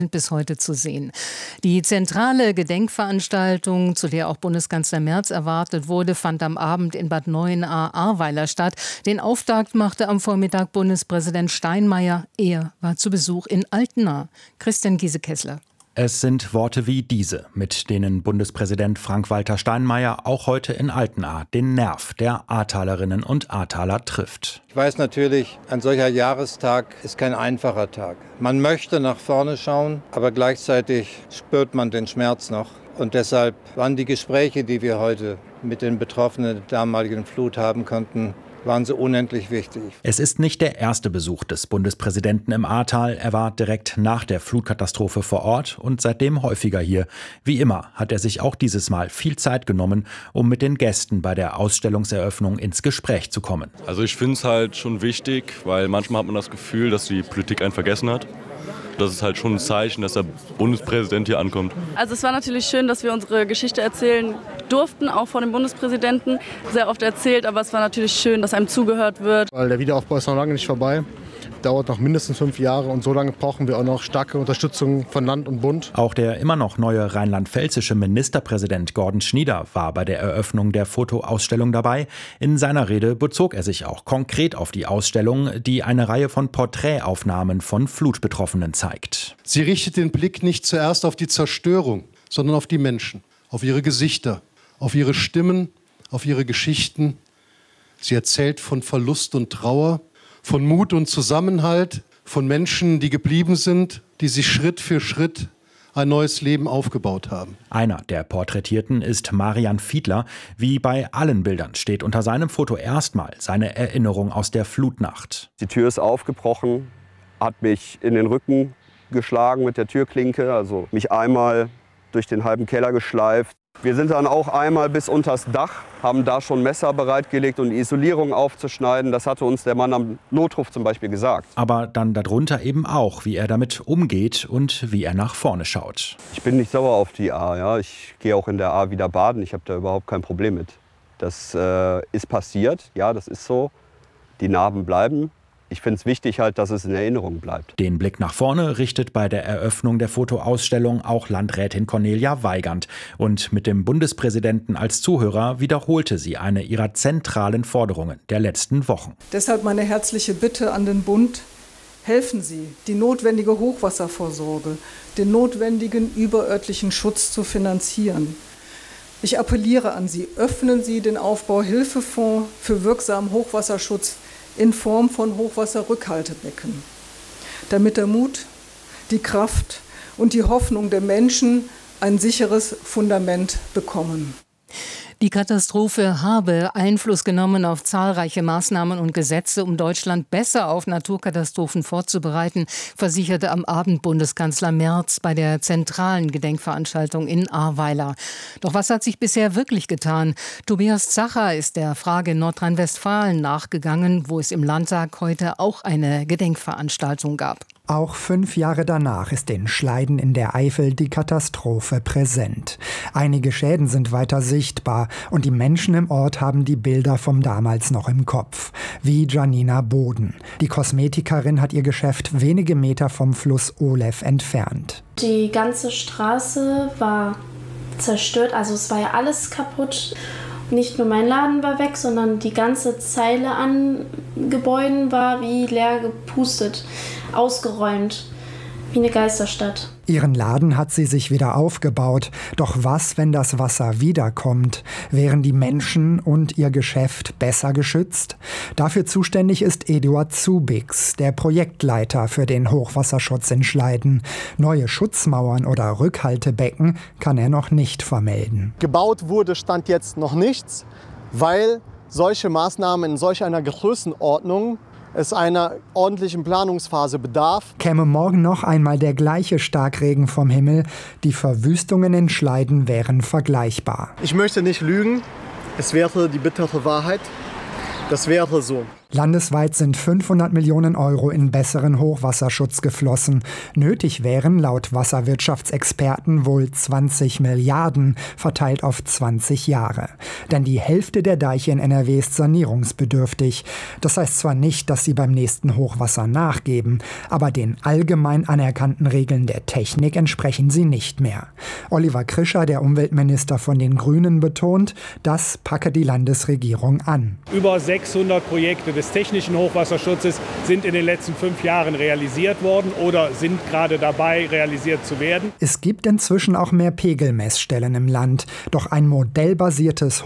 bis heute zu sehen. Die zentrale Gedenkveranstaltung, zu der auch Bundeskanzler Merz erwartet wurde, fand am Abend in Bad Neuenahr-Ahrweiler statt. Den Auftakt machte am Vormittag Bundespräsident Steinmeier. Er war zu Besuch in Altena. Christian Giese-Kessler. Es sind Worte wie diese, mit denen Bundespräsident Frank-Walter Steinmeier auch heute in Altena den Nerv der Ahrtalerinnen und Ahrtaler trifft. Ich weiß natürlich, ein solcher Jahrestag ist kein einfacher Tag. Man möchte nach vorne schauen, aber gleichzeitig spürt man den Schmerz noch. Und deshalb waren die Gespräche, die wir heute mit den Betroffenen der damaligen Flut haben konnten, waren so unendlich wichtig. Es ist nicht der erste Besuch des Bundespräsidenten im Ahrtal. Er war direkt nach der Flutkatastrophe vor Ort und seitdem häufiger hier. Wie immer hat er sich auch dieses Mal viel Zeit genommen, um mit den Gästen bei der Ausstellungseröffnung ins Gespräch zu kommen. Also ich finde es halt schon wichtig, weil manchmal hat man das Gefühl, dass die Politik einen vergessen hat. Das ist halt schon ein Zeichen, dass der Bundespräsident hier ankommt. Also es war natürlich schön, dass wir unsere Geschichte erzählen durften, auch vor dem Bundespräsidenten. Sehr oft erzählt, aber es war natürlich schön, dass einem zugehört wird. Weil der Wiederaufbau ist noch lange nicht vorbei. Dauert noch mindestens 5 Jahre und so lange brauchen wir auch noch starke Unterstützung von Land und Bund. Auch der immer noch neue rheinland-pfälzische Ministerpräsident Gordon Schnieder war bei der Eröffnung der Fotoausstellung dabei. In seiner Rede bezog er sich auch konkret auf die Ausstellung, die eine Reihe von Porträtaufnahmen von Flutbetroffenen zeigt. Sie richtet den Blick nicht zuerst auf die Zerstörung, sondern auf die Menschen, auf ihre Gesichter, auf ihre Stimmen, auf ihre Geschichten. Sie erzählt von Verlust und Trauer, von Mut und Zusammenhalt, von Menschen, die geblieben sind, die sich Schritt für Schritt ein neues Leben aufgebaut haben. Einer der Porträtierten ist Marian Fiedler. Wie bei allen Bildern steht unter seinem Foto erstmal seine Erinnerung aus der Flutnacht. Die Tür ist aufgebrochen, hat mich in den Rücken geschlagen mit der Türklinke, also mich einmal durch den halben Keller geschleift. Wir sind dann auch einmal bis unters Dach, haben da schon Messer bereitgelegt, um die Isolierung aufzuschneiden. Das hatte uns der Mann am Notruf zum Beispiel gesagt. Aber dann darunter eben auch, wie er damit umgeht und wie er nach vorne schaut. Ich bin nicht sauer auf die Ahr. Ja. Ich gehe auch in der Ahr wieder baden. Ich habe da überhaupt kein Problem mit. Das ist passiert. Ja, das ist so. Die Narben bleiben. Ich finde es wichtig, halt, dass es in Erinnerung bleibt. Den Blick nach vorne richtet bei der Eröffnung der Fotoausstellung auch Landrätin Cornelia Weigand. Und mit dem Bundespräsidenten als Zuhörer wiederholte sie eine ihrer zentralen Forderungen der letzten Wochen. Deshalb meine herzliche Bitte an den Bund: Helfen Sie, die notwendige Hochwasservorsorge, den notwendigen überörtlichen Schutz zu finanzieren. Ich appelliere an Sie, öffnen Sie den Aufbauhilfefonds für wirksamen Hochwasserschutz in Form von Hochwasserrückhaltebecken, damit der Mut, die Kraft und die Hoffnung der Menschen ein sicheres Fundament bekommen. Die Katastrophe habe Einfluss genommen auf zahlreiche Maßnahmen und Gesetze, um Deutschland besser auf Naturkatastrophen vorzubereiten, versicherte am Abend Bundeskanzler Merz bei der zentralen Gedenkveranstaltung in Ahrweiler. Doch was hat sich bisher wirklich getan? Tobias Zacher ist der Frage in Nordrhein-Westfalen nachgegangen, wo es im Landtag heute auch eine Gedenkveranstaltung gab. Auch 5 Jahre danach ist in Schleiden in der Eifel die Katastrophe präsent. Einige Schäden sind weiter sichtbar und die Menschen im Ort haben die Bilder vom damals noch im Kopf. Wie Janina Boden. Die Kosmetikerin hat ihr Geschäft wenige Meter vom Fluss Olew entfernt. Die ganze Straße war zerstört, also es war ja alles kaputt. Nicht nur mein Laden war weg, sondern die ganze Zeile an Gebäuden war wie leer gepustet, ausgeräumt, wie eine Geisterstadt. Ihren Laden hat sie sich wieder aufgebaut. Doch was, wenn das Wasser wiederkommt? Wären die Menschen und ihr Geschäft besser geschützt? Dafür zuständig ist Eduard Zubix, der Projektleiter für den Hochwasserschutz in Schleiden. Neue Schutzmauern oder Rückhaltebecken kann er noch nicht vermelden. Gebaut wurde Stand jetzt noch nichts, weil solche Maßnahmen in solch einer Größenordnung es einer ordentlichen Planungsphase bedarf. Käme morgen noch einmal der gleiche Starkregen vom Himmel, die Verwüstungen in Schleiden wären vergleichbar. Ich möchte nicht lügen, es wäre die bittere Wahrheit. Das wäre so. Landesweit sind 500 Millionen Euro in besseren Hochwasserschutz geflossen. Nötig wären laut Wasserwirtschaftsexperten wohl 20 Milliarden, verteilt auf 20 Jahre. Denn die Hälfte der Deiche in NRW ist sanierungsbedürftig. Das heißt zwar nicht, dass sie beim nächsten Hochwasser nachgeben, aber den allgemein anerkannten Regeln der Technik entsprechen sie nicht mehr. Oliver Krischer, der Umweltminister von den Grünen, betont, das packe die Landesregierung an. Über 600 Projekte des technischen Hochwasserschutzes sind in den letzten 5 Jahren realisiert worden oder sind gerade dabei, realisiert zu werden. Es gibt inzwischen auch mehr Pegelmessstellen im Land. Doch ein modellbasiertes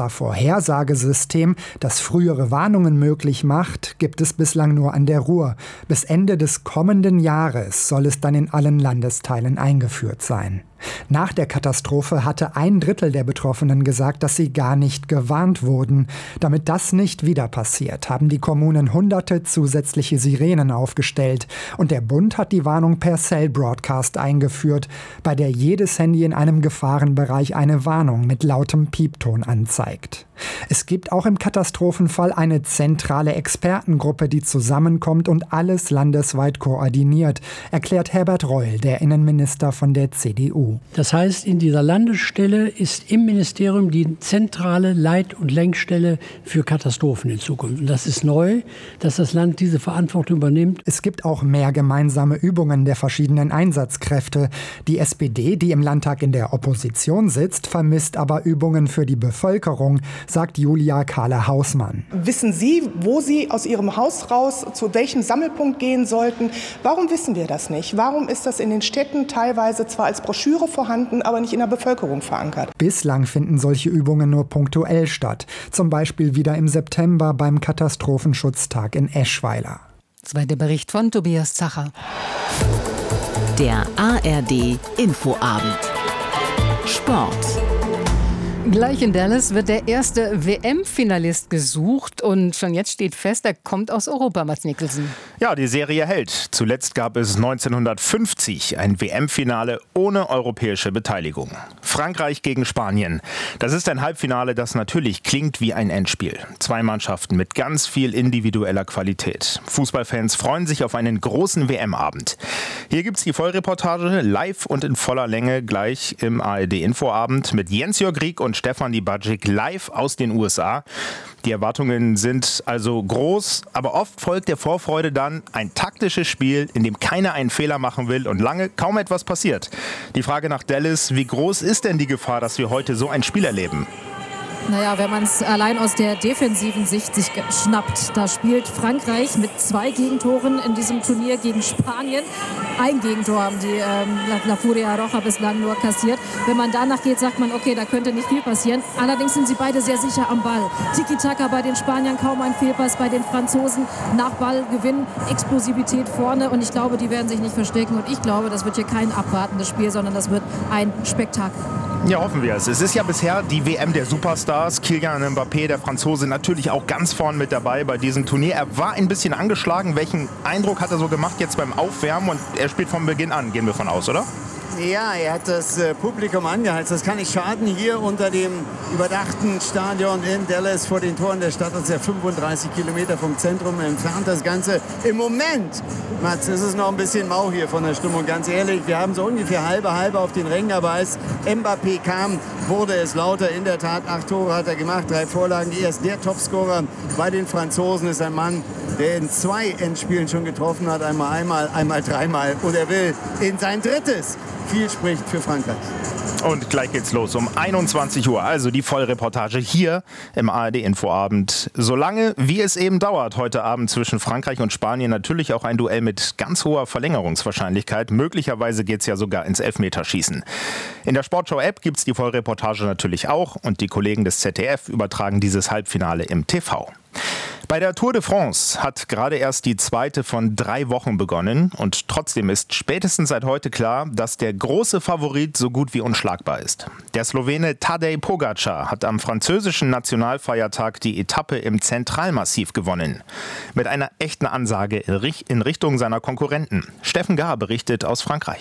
Hochwasservorhersagesystem, das frühere Warnungen möglich macht, gibt es bislang nur an der Ruhr. Bis Ende des kommenden Jahres soll es dann in allen Landesteilen eingeführt sein. Nach der Katastrophe hatte 1/3 der Betroffenen gesagt, dass sie gar nicht gewarnt wurden. Damit das nicht wieder passiert, haben die Kommunen hunderte zusätzliche Sirenen aufgestellt. Und der Bund hat die Warnung per Cell Broadcast eingeführt, bei der jedes Handy in einem Gefahrenbereich eine Warnung mit lautem Piepton anzeigt. Es gibt auch im Katastrophenfall eine zentrale Expertengruppe, die zusammenkommt und alles landesweit koordiniert, erklärt Herbert Reul, der Innenminister von der CDU. Das heißt, in dieser Landesstelle ist im Ministerium die zentrale Leit- und Lenkstelle für Katastrophen in Zukunft. Und das ist neu, dass das Land diese Verantwortung übernimmt. Es gibt auch mehr gemeinsame Übungen der verschiedenen Einsatzkräfte. Die SPD, die im Landtag in der Opposition sitzt, vermisst aber Übungen für die Bevölkerung, sagt Julia Kahle-Hausmann. Wissen Sie, wo Sie aus Ihrem Haus raus, zu welchem Sammelpunkt gehen sollten? Warum wissen wir das nicht? Warum ist das in den Städten teilweise zwar als Broschüre vorhanden, aber nicht in der Bevölkerung verankert? Bislang finden solche Übungen nur punktuell statt. Zum Beispiel wieder im September beim Katastrophenschutztag in Eschweiler. Zweiter Bericht von Tobias Zacher. Der ARD Infoabend. Sport. Gleich in Dallas wird der erste WM-Finalist gesucht und schon jetzt steht fest, er kommt aus Europa, Mats Mikkelsen. Ja, die Serie hält. Zuletzt gab es 1950 ein WM-Finale ohne europäische Beteiligung. Frankreich gegen Spanien. Das ist ein Halbfinale, das natürlich klingt wie ein Endspiel. 2 Mannschaften mit ganz viel individueller Qualität. Fußballfans freuen sich auf einen großen WM-Abend. Hier gibt's die Vollreportage live und in voller Länge gleich im ARD-Infoabend mit Jens-Jörg Rieck und Stefan Dibadzik live aus den USA. Die Erwartungen sind also groß, aber oft folgt der Vorfreude dann ein taktisches Spiel, in dem keiner einen Fehler machen will und lange kaum etwas passiert. Die Frage nach Dallas, wie groß ist denn die Gefahr, dass wir heute so ein Spiel erleben? Naja, wenn man es allein aus der defensiven Sicht sich schnappt, da spielt Frankreich mit 2 Gegentoren in diesem Turnier gegen Spanien. Ein Gegentor haben die La Furia Roja bislang nur kassiert. Wenn man danach geht, sagt man, okay, da könnte nicht viel passieren. Allerdings sind sie beide sehr sicher am Ball. Tiki-Taka bei den Spaniern, kaum ein Fehlpass bei den Franzosen. Nach Ballgewinn, Explosivität vorne und ich glaube, die werden sich nicht verstecken. Und ich glaube, das wird hier kein abwartendes Spiel, sondern das wird ein Spektakel. Ja, hoffen wir es. Es ist ja bisher die WM der Superstars. Kylian Mbappé, der Franzose, natürlich auch ganz vorn mit dabei bei diesem Turnier. Er war ein bisschen angeschlagen. Welchen Eindruck hat er so gemacht jetzt beim Aufwärmen? Und er spielt von Beginn an, gehen wir von aus, oder? Ja, er hat das Publikum angeheizt. Das kann nicht schaden. Hier unter dem überdachten Stadion in Dallas vor den Toren der Stadt. Das ist ja 35 Kilometer vom Zentrum entfernt. Das Ganze im Moment, Mats, ist es noch ein bisschen mau hier von der Stimmung. Ganz ehrlich, wir haben so ungefähr halbe auf den Rängen. Aber als Mbappé kam, wurde es lauter. In der Tat, 8 Tore hat er gemacht, 3 Vorlagen. Er ist der Topscorer bei den Franzosen. Ist ein Mann, der in 2 Endspielen schon getroffen hat. Einmal, dreimal. Und er will in sein drittes. Viel spricht für Frankreich. Und gleich geht's los um 21 Uhr. Also die Vollreportage hier im ARD-Infoabend. Solange wie es eben dauert, heute Abend zwischen Frankreich und Spanien natürlich auch ein Duell mit ganz hoher Verlängerungswahrscheinlichkeit. Möglicherweise geht's ja sogar ins Elfmeterschießen. In der Sportschau-App gibt's die Vollreportage natürlich auch. Und die Kollegen des ZDF übertragen dieses Halbfinale im TV. Bei der Tour de France hat gerade erst die 2. von 3 Wochen begonnen und trotzdem ist spätestens seit heute klar, dass der große Favorit so gut wie unschlagbar ist. Der Slowene Tadej Pogačar hat am französischen Nationalfeiertag die Etappe im Zentralmassiv gewonnen. Mit einer echten Ansage in Richtung seiner Konkurrenten. Steffen Gahr berichtet aus Frankreich.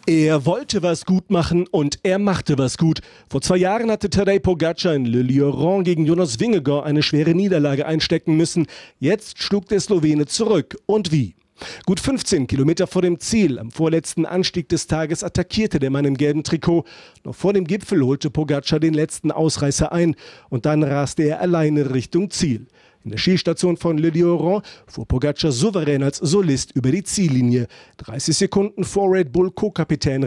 Er wollte was gut machen und er machte was gut. Vor 2 Jahren hatte Tadej Pogačar in Le Lieuran gegen Jonas Vingegaard eine schwere Niederlage einstecken müssen. Jetzt schlug der Slowene zurück. Und wie? Gut 15 Kilometer vor dem Ziel, am vorletzten Anstieg des Tages, attackierte der Mann im gelben Trikot. Noch vor dem Gipfel holte Pogačar den letzten Ausreißer ein und dann raste er alleine Richtung Ziel. In der Skistation von Le Lieuran fuhr Pogačar souverän als Solist über die Ziellinie. 30 Sekunden vor Red Bull Co-Kapitän